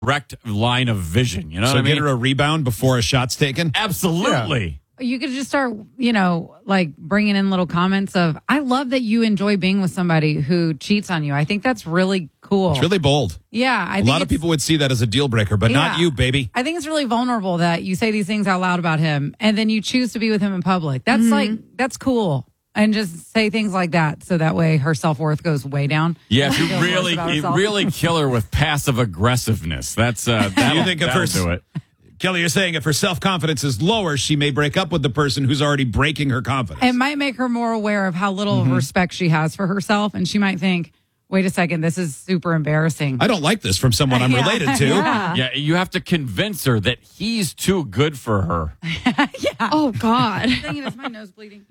direct line of vision. You know So what I mean? get her a rebound before a shot's taken? Absolutely. You could just start, like bringing in little comments of, I love that you enjoy being with somebody who cheats on you. I think that's really cool. It's really bold. Yeah. A lot of people would see that as a deal breaker, but not you, baby. I think it's really vulnerable that you say these things out loud about him and then you choose to be with him in public. That's that's cool. And just say things like that so that way her self-worth goes way down. Yeah, if She you feels worse about herself. really kill her with passive aggressiveness, that's that'll do it. Kelly, you're saying if her self-confidence is lower, she may break up with the person who's already breaking her confidence. It might make her more aware of how little respect she has for herself. And she might think, wait a second, this is super embarrassing. I don't like this from someone I'm related to. Yeah, you have to convince her that he's too good for her. Oh, God. Dang it, is my nose bleeding?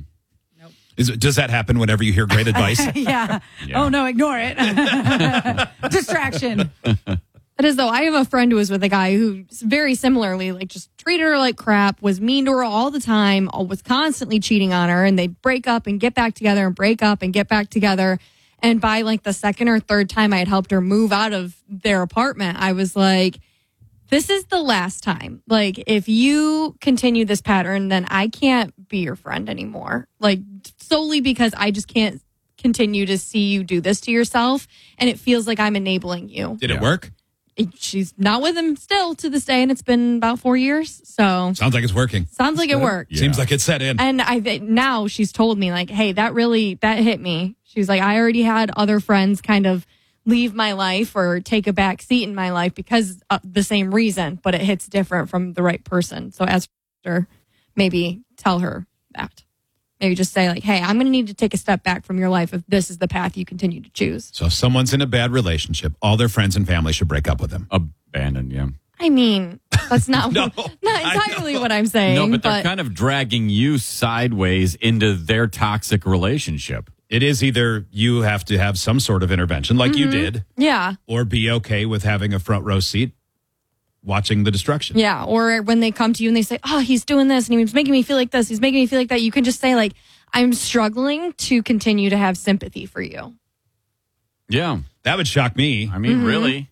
Does that happen whenever you hear great advice? Yeah. Oh, no, ignore it. Distraction. It is, though. I have a friend who was with a guy who very similarly, like, just treated her like crap, was mean to her all the time, was constantly cheating on her, and they'd break up and get back together and break up and get back together. And by, like, the second or third time I had helped her move out of their apartment, I was like, this is the last time. Like, if you continue this pattern, then I can't be your friend anymore. Like, solely because I just can't continue to see you do this to yourself, and it feels like I'm enabling you. Did it work? She's not with him still to this day, and it's been about 4 years. So Sounds like it's working. sounds like it worked. Seems like it's set in. And now she's told me, like, hey, that hit me. She's like, I already had other friends kind of leave my life or take a back seat in my life because of the same reason, but it hits different from the right person. So as her, maybe tell her that. Maybe just say, like, hey, I'm going to need to take a step back from your life if this is the path you continue to choose. So if someone's in a bad relationship, all their friends and family should break up with them. Abandoned, yeah. I mean, that's not, No, not entirely what I'm saying. No, but they're kind of dragging you sideways into their toxic relationship. It is either you have to have some sort of intervention like you did, yeah. or be okay with having a front row seat watching the destruction. Yeah, or when they come to you and they say, oh, he's doing this and he's making me feel like this, he's making me feel like that, you can just say, like, I'm struggling to continue to have sympathy for you. Yeah. That would shock me. I mean, really?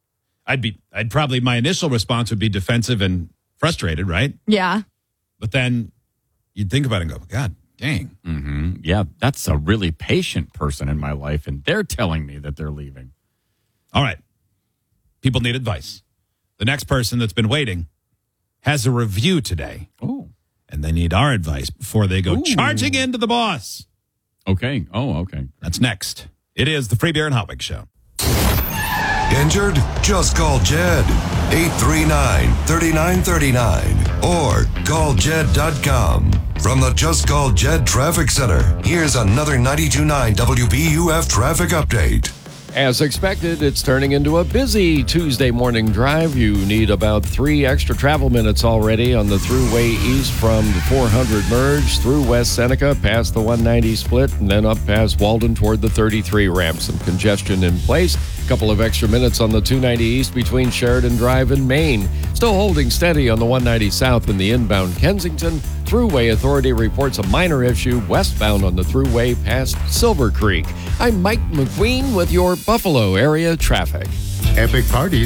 My initial response would be defensive and frustrated, right? Yeah. But then you'd think about it and go, God dang. Mm-hmm. Yeah, that's a really patient person in my life, and they're telling me that they're leaving. All right. People need advice. The next person that's been waiting has a review today. Oh. And they need our advice before they go charging into the boss. Okay. Oh, okay. That's next. It is the Free Beer and Hot Wings Show. Injured? Just call Jed. 839-3939 or call Jed.com. From the Just Call Jed Traffic Center, here's another 92.9 WBUF traffic update. As expected, it's turning into a busy Tuesday morning drive. You need about 3 extra travel minutes already on the Thruway East from the 400 merge through West Seneca, past the 190 split, and then up past Walden toward the 33 ramp. Some congestion in place. A couple of extra minutes on the 290 East between Sheridan Drive and Maine. Still holding steady on the 190 South in the inbound Kensington. Thruway Authority reports a minor issue westbound on the Thruway past Silver Creek. I'm Mike McQueen with your Buffalo area traffic. Epic parties